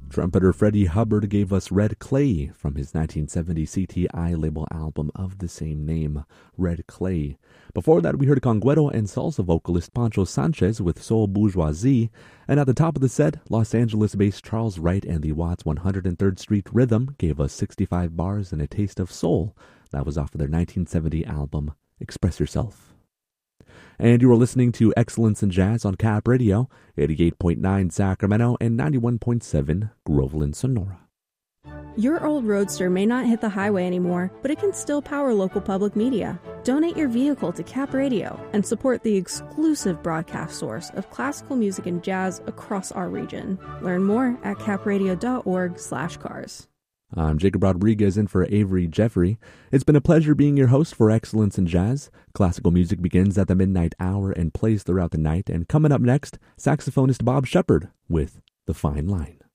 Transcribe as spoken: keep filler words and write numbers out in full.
Trumpeter Freddie Hubbard gave us Red Clay from his nineteen seventy C T I label album of the same name, Red Clay. Before that, we heard Conguero and salsa vocalist Pancho Sanchez with Soul Bourgeoisie, and at the top of the set, Los Angeles-based Charles Wright and the Watts one hundred third Street Rhythm gave us sixty-five bars and a taste of soul. That was off of their nineteen seventy album, Express Yourself. And you are listening to Excellence in Jazz on Cap Radio, eighty-eight point nine Sacramento and ninety-one point seven Groveland, Sonora. Your old Roadster may not hit the highway anymore, but it can still power local public media. Donate your vehicle to Cap Radio and support the exclusive broadcast source of classical music and jazz across our region. Learn more at capradio.org slash cars. I'm Jacob Rodriguez in for Avery Jeffrey. It's been a pleasure being your host for Excellence in Jazz. Classical music begins at the midnight hour and plays throughout the night. And coming up next, saxophonist Bob Shepard with The Fine Line.